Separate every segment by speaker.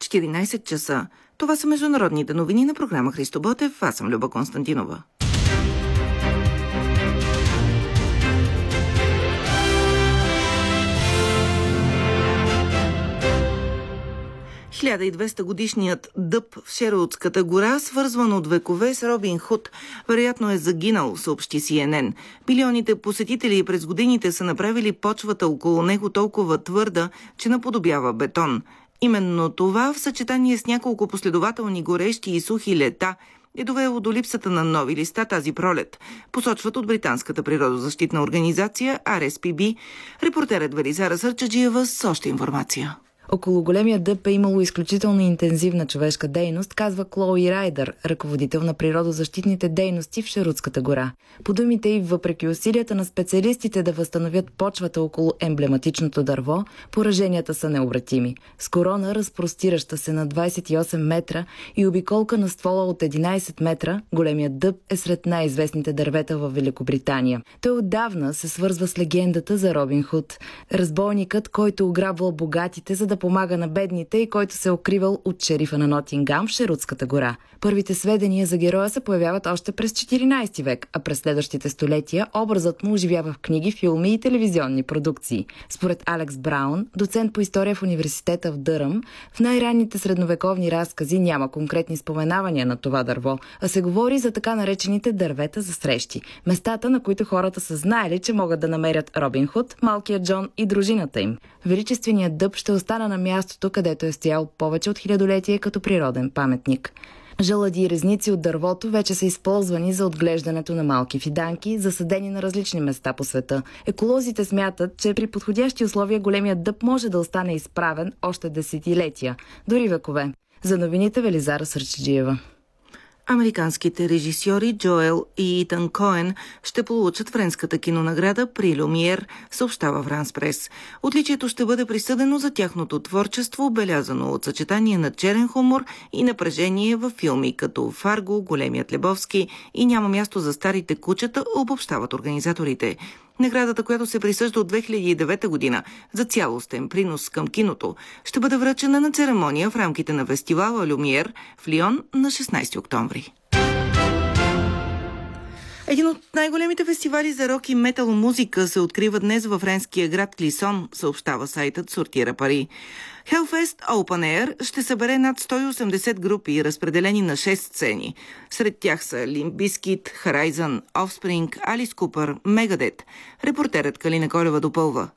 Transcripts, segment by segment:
Speaker 1: 14 часа. Това са международните новини на програма Христо Ботев. Аз съм Люба Константинова. Годишният дъб в Шервудската гора, свързван от векове с Робин Худ, вероятно е загинал, съобщи CNN. Милионите посетители през годините са направили почвата около него толкова твърда, че наподобява бетон. Именно това, в съчетание с няколко последователни горещи и сухи лета, е довело до липсата на нови листа тази пролет, посочват от британската природозащитна организация RSPB. Репортерът Велизара Сърчаджиева с още информация.
Speaker 2: Около големия дъб е имало изключително интензивна човешка дейност, казва Клои Райдър, ръководител на природозащитните дейности в Шервудската гора. По думите й, въпреки усилията на специалистите да възстановят почвата около емблематичното дърво, пораженията са необратими. С корона, разпростираща се на 28 метра и обиколка на ствола от 11 метра, големият дъб е сред най-известните дървета в Великобритания. Той отдавна се свързва с легендата за Робин Худ, разбойникът, който ограбвал богатите, за да помага на бедните и който се укривал от шерифа на Нотингам в Шервудската гора. Първите сведения за героя се появяват още през 14 век, а през следващите столетия образът му оживява в книги, филми и телевизионни продукции. Според Алекс Браун, доцент по история в университета в Дъръм, в най-ранните средновековни разкази няма конкретни споменавания на това дърво, а се говори за така наречените дървета за срещи, местата, на които хората са знаели, че могат да намерят Робин Худ, малкият Джон и дружината им. Величественият дъб ще остана на мястото, където е стоял повече от хилядолетие като природен паметник. Жълъди и резници от дървото вече са използвани за отглеждането на малки фиданки, засадени на различни места по света. Еколозите смятат, че при подходящи условия големият дъб може да остане изправен още десетилетия, дори векове. За новините Велизара Сърчаджиева.
Speaker 1: Американските режисьори Джоел и Итан Коен ще получат френската кинонаграда при Люмиер, съобщава Франс Прес. Отличието ще бъде присъдено за тяхното творчество, обелязано от съчетание на черен хумор и напрежение във филми като Фарго, Големият Лебовски и Няма място за старите кучета, обобщават организаторите. Наградата, която се присъжда от 2009 година за цялостен принос към киното, ще бъде връчена на церемония в рамките на фестивала Люмиер в Лион на 16 октомври. Един от най-големите фестивали за рок и метал музика се открива днес във френския град Клисон, съобщава сайтът Сортира Пари. Hellfest Open Air ще събере над 180 групи, разпределени на 6 сцени. Сред тях са Limp Bizkit, Horizon, Offspring, Alice Cooper, Megadeth. Репортерът Калина Колева допълва.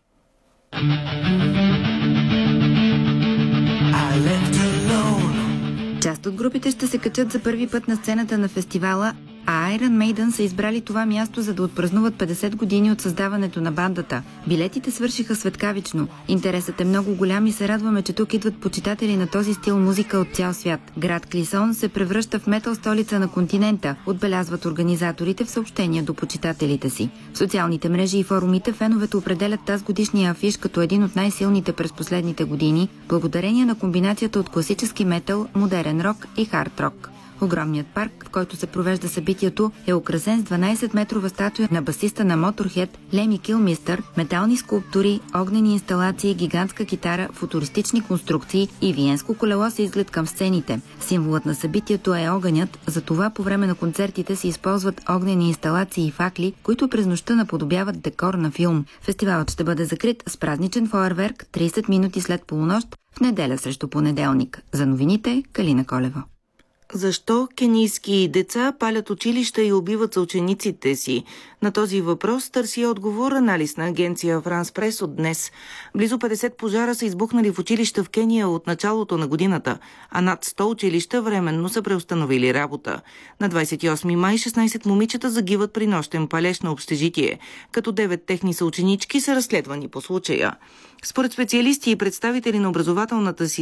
Speaker 3: Част от групите ще се качат за първи път на сцената на фестивала, а Iron Maiden са избрали това място, за да отпразнуват 50 години от създаването на бандата. Билетите свършиха светкавично. Интересът е много голям и се радваме, че тук идват почитатели на този стил музика от цял свят. Град Клисон се превръща в метал столица на континента, отбелязват организаторите в съобщения до почитателите си. В социалните мрежи и форумите феновете определят тази годишния афиш като един от най-силните през последните години, благодарение на комбинацията от класически метал, модерен рок и хард рок. Огромният парк, в който се провежда събитието, е украсен с 12-метрова статуя на басиста на Motorhead Леми Килмистър, метални скулптури, огнени инсталации, гигантска китара, футуристични конструкции и виенско колело се изглед към сцените. Символът на събитието е огънят, затова по време на концертите се използват огнени инсталации и факли, които през нощта наподобяват декор на филм. Фестивалът ще бъде закрит с празничен фойерверк 30 минути след полунощ в неделя срещу понеделник. За новините Калина Колева.
Speaker 1: Защо кенийски деца палят училища и убиват съучениците си? На този въпрос търси отговор анализ на агенция Франс Прес от днес. Близо 50 пожара са избухнали в училища в Кения от началото на годината, а над 100 училища временно са преустановили работа. На 28 май 16 момичета загиват при нощен палеж на общежитие, като 9 техни съученички са разследвани по случая. Според специалисти и представители на образователната система,